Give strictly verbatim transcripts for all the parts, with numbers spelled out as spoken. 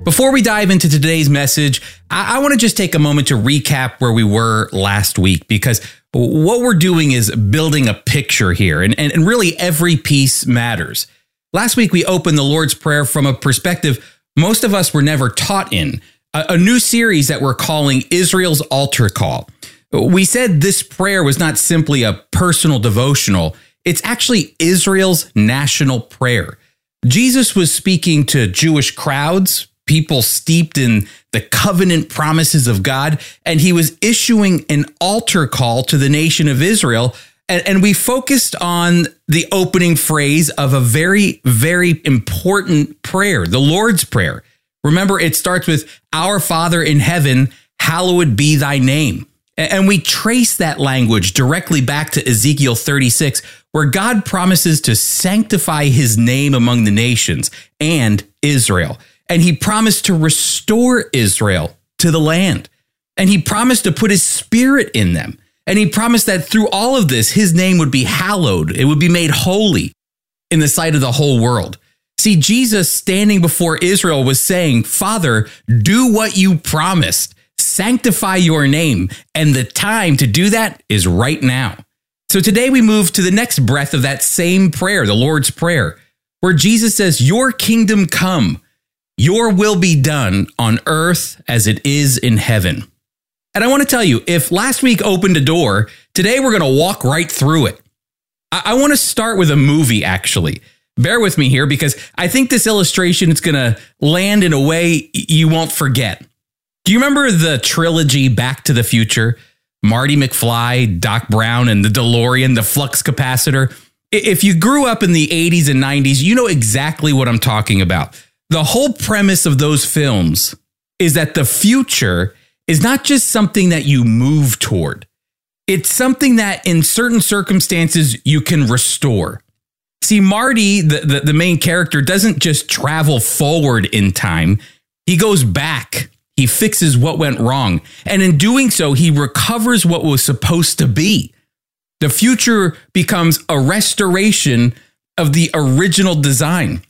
Before we dive into today's message, I, I want to just take a moment to recap where we were last week, because what we're doing is building a picture here, and, and, and really every piece matters. Last week, we opened the Lord's Prayer from a perspective most of us were never taught in, a, a new series that we're calling Israel's Altar Call. We said this prayer was not simply a personal devotional, it's actually Israel's national prayer. Jesus was speaking to Jewish crowds, people steeped in the covenant promises of God, and he was issuing an altar call to the nation of Israel. And, and we focused on the opening phrase of a very, very important prayer, the Lord's Prayer. Remember, it starts with, "Our Father in heaven, hallowed be thy name." And we trace that language directly back to Ezekiel thirty-six, where God promises to sanctify his name among the nations and Israel. And he promised to restore Israel to the land. And he promised to put his spirit in them. And he promised that through all of this, his name would be hallowed. It would be made holy in the sight of the whole world. See, Jesus standing before Israel was saying, "Father, do what you promised. Sanctify your name, and the time to do that is right now." So today we move to the next breath of that same prayer, the Lord's Prayer, where Jesus says, "Your kingdom come, your will be done on earth as it is in heaven." And I want to tell you, if last week opened a door, today we're going to walk right through it. I, I want to start with a movie, actually. Bear with me here, because I think this illustration is going to land in a way you won't forget. Do you remember the trilogy Back to the Future? Marty McFly, Doc Brown, and the DeLorean, the flux capacitor? If you grew up in the eighties and nineties, you know exactly what I'm talking about. The whole premise of those films is that the future is not just something that you move toward. It's something that in certain circumstances you can restore. See, Marty, the, the, the main character, doesn't just travel forward in time. He goes back. He fixes what went wrong. And in doing so, he recovers what was supposed to be. The future becomes a restoration of the original design.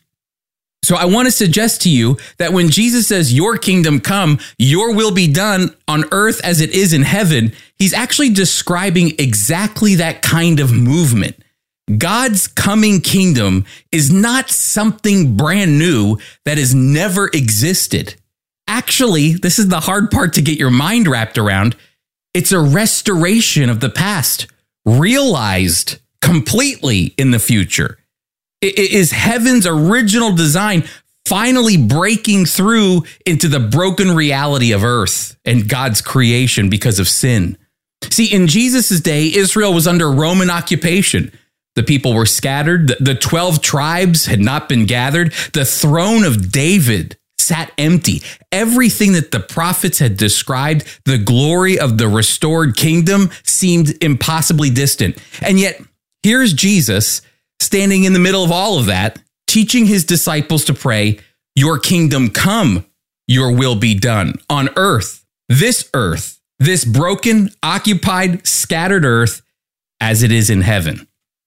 So I want to suggest to you that when Jesus says, "Your kingdom come, your will be done on earth as it is in heaven," he's actually describing exactly that kind of movement. God's coming kingdom is not something brand new that has never existed. Actually, this is the hard part to get your mind wrapped around. It's a restoration of the past, realized completely in the future. It is heaven's original design finally breaking through into the broken reality of earth and God's creation because of sin. See, in Jesus' day, Israel was under Roman occupation. The people were scattered. The twelve tribes had not been gathered. The throne of David sat empty. Everything that the prophets had described, the glory of the restored kingdom, seemed impossibly distant. And yet, here's Jesus standing in the middle of all of that, teaching his disciples to pray, "Your kingdom come, your will be done on earth, this earth, this broken, occupied, scattered earth, as it is in heaven."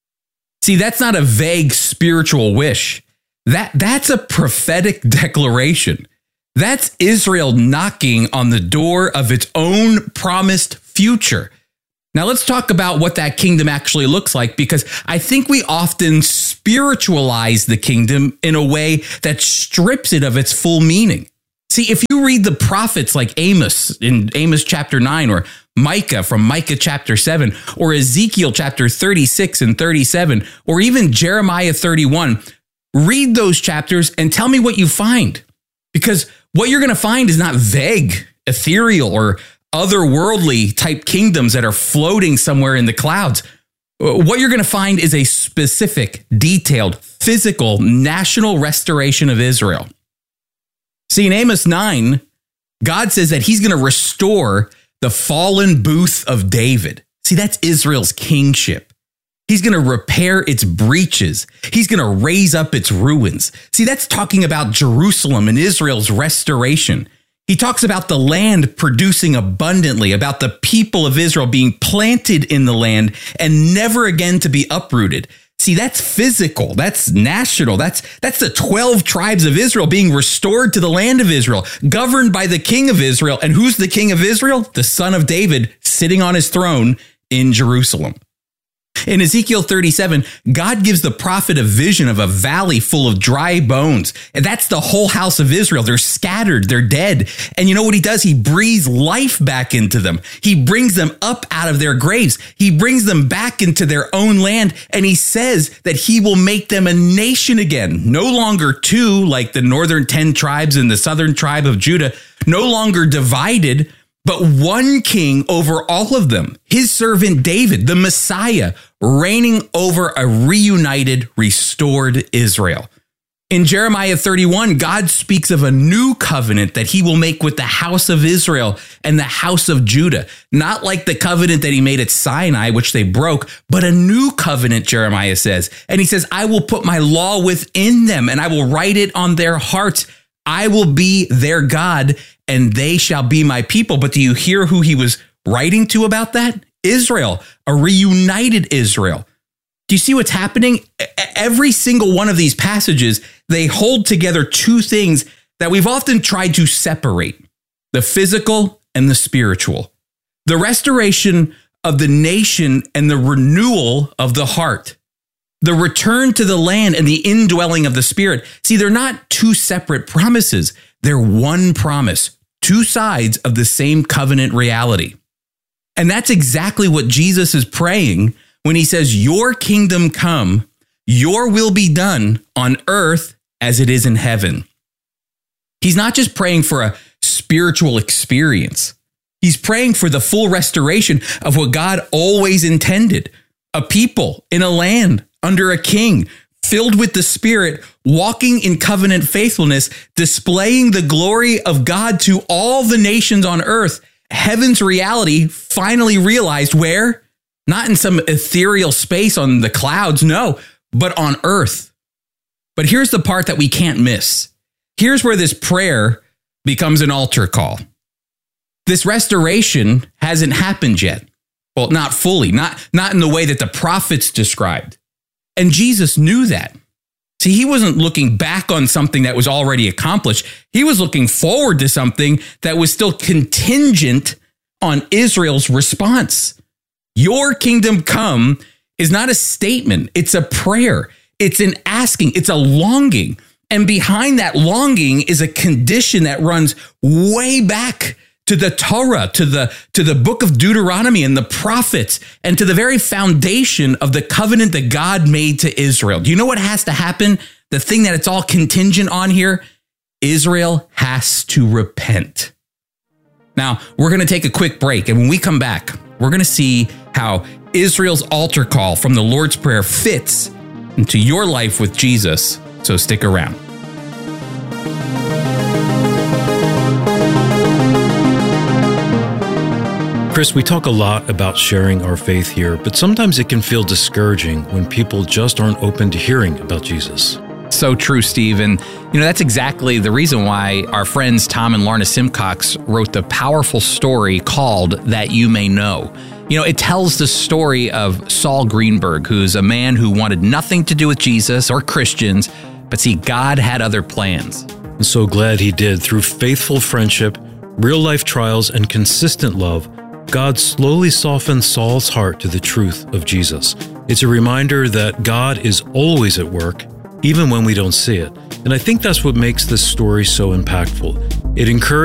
See, that's not a vague spiritual wish. That, that's a prophetic declaration. That's Israel knocking on the door of its own promised future. Now let's talk about what that kingdom actually looks like, because I think we often spiritualize the kingdom in a way that strips it of its full meaning. See, if you read the prophets like Amos in Amos chapter nine, or Micah from Micah chapter seven, or Ezekiel chapter thirty-six and thirty-seven, or even Jeremiah thirty-one, read those chapters and tell me what you find. Because what you're going to find is not vague, ethereal, or otherworldly type kingdoms that are floating somewhere in the clouds. What you're going to find is a specific, detailed, physical, national restoration of Israel. See, in Amos nine, God says that he's going to restore the fallen booth of David. See, that's Israel's kingship. He's going to repair its breaches. He's going to raise up its ruins. See, that's talking about Jerusalem and Israel's restoration. He talks about the land producing abundantly, about the people of Israel being planted in the land and never again to be uprooted. See, that's physical. That's national. That's that's the twelve tribes of Israel being restored to the land of Israel, governed by the king of Israel. And who's the king of Israel? The son of David, sitting on his throne in Jerusalem. In Ezekiel thirty-seven, God gives the prophet a vision of a valley full of dry bones. And that's the whole house of Israel. They're scattered. They're dead. And you know what he does? He breathes life back into them. He brings them up out of their graves. He brings them back into their own land. And he says that he will make them a nation again. No longer two, like the northern ten tribes and the southern tribe of Judah. No longer divided, but one king over all of them, his servant David, the Messiah, reigning over a reunited, restored Israel. In Jeremiah thirty-one, God speaks of a new covenant that he will make with the house of Israel and the house of Judah. Not like the covenant that he made at Sinai, which they broke, but a new covenant, Jeremiah says. And he says, I will put my law within them and I will write it on their hearts. I will be their God and they shall be my people. But do you hear who he was writing to about that? Israel, a reunited Israel. Do you see what's happening? Every single one of these passages, they hold together two things that we've often tried to separate: the physical and the spiritual, the restoration of the nation and the renewal of the heart, the return to the land and the indwelling of the Spirit. See, they're not two separate promises. They're one promise, two sides of the same covenant reality. And that's exactly what Jesus is praying when he says, your kingdom come, your will be done on earth as it is in heaven. He's not just praying for a spiritual experience. He's praying for the full restoration of what God always intended: a people in a land under a king, filled with the Spirit, walking in covenant faithfulness, displaying the glory of God to all the nations on earth. Heaven's reality finally realized where? Not in some ethereal space on the clouds, no, but on earth. But here's the part that we can't miss. Here's where this prayer becomes an altar call. This restoration hasn't happened yet. Well, not fully, not, not in the way that the prophets described. And Jesus knew that. See, he wasn't looking back on something that was already accomplished. He was looking forward to something that was still contingent on Israel's response. Your kingdom come is not a statement. It's a prayer. It's an asking. It's a longing. And behind that longing is a condition that runs way back to the Torah, to the, to the book of Deuteronomy and the prophets, and to the very foundation of the covenant that God made to Israel. Do you know what has to happen? The thing that it's all contingent on here? Israel has to repent. Now, we're going to take a quick break, and when we come back, we're going to see how Israel's altar call from the Lord's Prayer fits into your life with Jesus. So stick around. Chris, we talk a lot about sharing our faith here, but sometimes it can feel discouraging when people just aren't open to hearing about Jesus. So true, Steve. And, you know, that's exactly the reason why our friends Tom and Lorna Simcox wrote the powerful story called That You May Know. You know, it tells the story of Saul Greenberg, who's a man who wanted nothing to do with Jesus or Christians, but see, God had other plans. I'm so glad he did. Through faithful friendship, real-life trials, and consistent love, God slowly softened Saul's heart to the truth of Jesus. It's a reminder that God is always at work, even when we don't see it. And I think that's what makes this story so impactful. It encourages